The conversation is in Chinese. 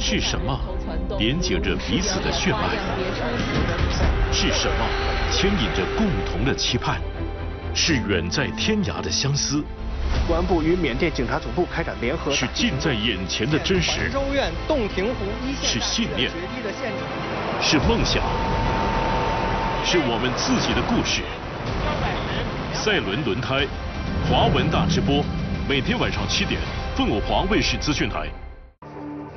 是什么连接着彼此的血脉？是什么牵引着共同的期盼？是远在天涯的相思。 公安部与缅甸警察总部开展联合。 是近在眼前的真实。 州院洞庭湖一线。 是信念。是梦想。是我们自己的故事。赛伦轮胎，华文大直播，每天晚上7点，凤凰卫视资讯台。